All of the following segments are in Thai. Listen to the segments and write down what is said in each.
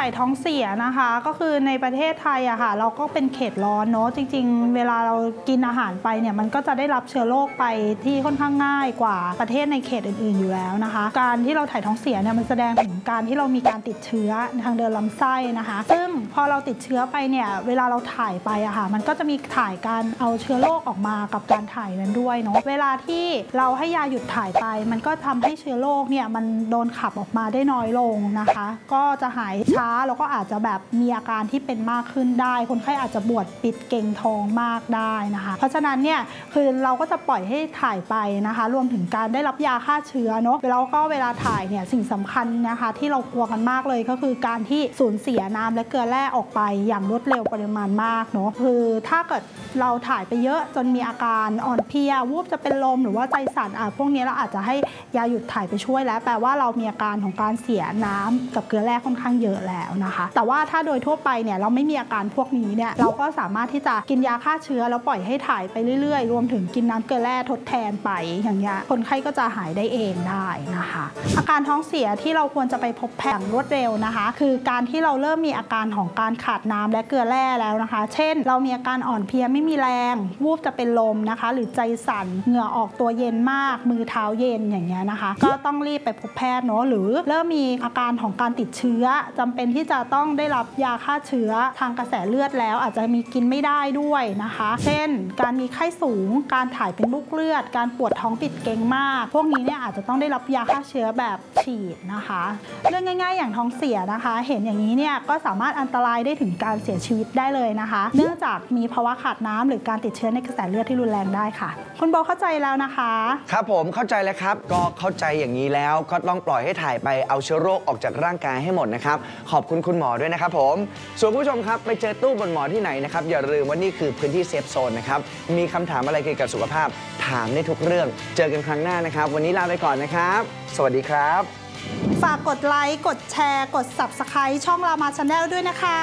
ายท้องเสียนะคะก็คือในประเทศไทยอะค่ะเราก็เป็นเขตร้อนเนาะจริงๆเวลาเรากินอาหารไปเนี่ยมันก็จะได้รับเชื้อโรคไปที่ค่อนข้างง่ายกว่าประเทศในเขตอื่นๆอยู่แล้วนะคะการที่เราถ่ายท้องเสียเนี่ยมันแสดงถึงการที่เรามีการติดเชื้อทางเดินลำไส้นะคะซึ่งพอเราติดเชื้อไปเนี่ยเวลาเราถ่ายไปอะค่ะมันก็จะมีถ่ายการเอาเชื้อโรคออกมากับการถ่ายนั้นด้วยเนาะเวลาที่เราให้ยาหยุดถ่ายไปมันก็ทำให้เชื้อโรคเนี่ยมันโดนขับออกมาได้น้อยลงนะคะก็จะหายช้าแล้วก็อาจจะแบบมีอาการที่เป็นมากขึ้นได้คนไข้อาจจะปวดปิดเก่งท้องมากได้นะคะเพราะฉะนั้นเนี่ยคือเราก็จะปล่อยให้ถ่ายไปนะคะรวมถึงการได้รับยาฆ่าเชื้อเนาะแล้วก็เวลาถ่ายเนี่ยสิ่งสำคัญนะคะที่เรากลัวกันมากเลยก็คือการที่สูญเสียน้ำและเกลือแร่ออกไปอย่างรวดเร็วปริมาณมากเนาะคือถ้าเกิดเราถ่ายไปเยอะจนมีอาการอ่อนเพลียวูบจะเป็นลมหรือว่าใจสั่นพวกนี้เราอาจจะให้ยาหยุดถ่ายไปช่วยแล้วแปลว่าเรามีอาการของการเสียน้ำกับเกลือแร่ค่อนข้างเยอะแล้วนะคะแต่ว่าถ้าโดยทั่วไปเนี่ยเราไม่มีอาการพวกนี้เนี่ยเราก็สามารถที่จะกินยาฆ่าเชื้อแล้วปล่อยให้ถ่ายไปเรื่อยๆรวมถึงกินน้ำเกลือแร่ทดแทนไปอย่างเงี้ยคนไข้ก็จะหายได้เองได้นะคะอาการท้องเสียที่เราควรจะไปพบแพทย์อย่างรวดเร็วนะคะคือการที่เราเริ่มมีอาการของการขาดน้ำและเกลือแร่แล้วนะคะเช่นเรามีอาการอ่อนเพลียไม่มีแรงวูบจะเป็นลมนะคะหรือใจสั่นเหงื่อออกตัวเย็นมากมือเท้าเย็นอย่างเงี้ยนะคะก็ต้องรีบไปพบแพทย์เนาะหรือเริ่มมีอาการของการติดเชื้อจำเป็นที่จะต้องได้รับยาฆ่าเชื้อทางกระแสเลือดแล้วอาจจะมีกินไม่ได้ด้วยนะคะเช่นการมีไข้สูงการถ่ายเป็นลูกเลือดการปวดท้องปิดเกร็งมากพวกนี้เนี่ยอาจจะต้องได้รับยาฆ่าเชื้อแบบฉีดนะคะเรื่องง่ายๆอย่างท้องเสียนะคะเห็นอย่างนี้เนี่ยก็สามารถอันตรายได้ถึงการเสียชีวิตได้เลยนะคะเนื่องจากมีภาวะขาดน้ำหรือการติดเชื้อในกระแสเลือดที่รุนแรงได้ค่ะคุณโบเข้าใจแล้วนะคะครับผมเข้าใจแล้วครับก็เข้าใจอย่างนี้แล้วก็ต้องปล่อยให้ถ่ายไปเอาเชื้อโรคออกจากร่างกายให้หมดนะครับขอบคุณคุณหมอด้วยนะครับผมส่วนผู้ชมครับไปเจอตู้บนหมอที่ไหนนะครับอย่าลืมว่านี่คือพื้นที่เซฟโซนนะครับมีคำถามอะไรเกี่ยวกับสุขภาพถามได้ทุกเรื่องเจอกันครั้งหน้านะครับวันนี้ลาไปก่อนนะครับสวัสดีครับฝากกดไลค์กดแชร์กด Subscribe ช่องรามาชาแนลด้วยนะคะ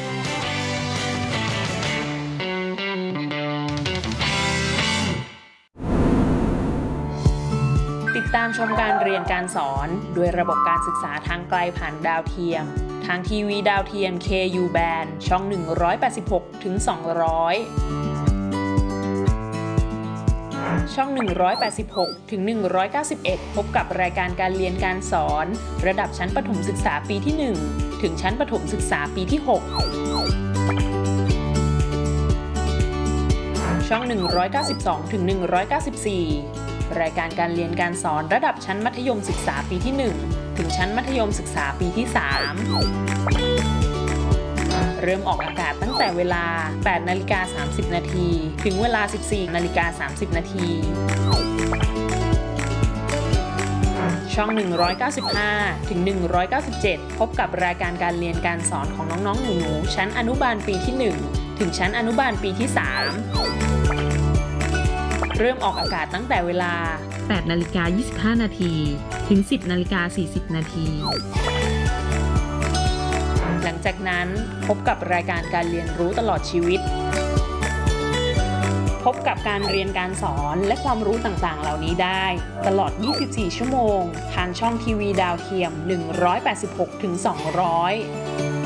ติดตามชมการเรียนการสอนด้วยระบบการศึกษาทางไกลผ่านดาวเทียมทางทีวีดาวเทียม KU Band ช่อง 186 ถึง 200 ช่อง 186 ถึง 191 พบกับรายการการเรียนการสอนระดับชั้นประถมศึกษาปีที่ 1 ถึงชั้นประถมศึกษาปีที่ 6 ช่อง 192 ถึง 194 รายการการเรียนการสอนระดับชั้นมัธยมศึกษาปีที่ 1 ถึงชั้นมัธยมศึกษาปีที่ 3 เริ่มออกอากาศตั้งแต่เวลา 8:30 น. ถึงเวลา 14:30 น. ช่อง 195 ถึง 197 พบกับรายการการเรียนการสอนของน้องๆหนูๆชั้นอนุบาลปีที่ 1 ถึงชั้นอนุบาลปีที่ 3 เริ่มออกอากาศตั้งแต่เวลา 8:25 น. ถึง 10:40 น. หลังจากนั้นพบกับรายการการเรียนรู้ตลอดชีวิตพบกับการเรียนการสอนและความรู้ต่างๆเหล่านี้ได้ตลอด 24 ชั่วโมงทางช่องทีวีดาวเทียม 186 ถึง 200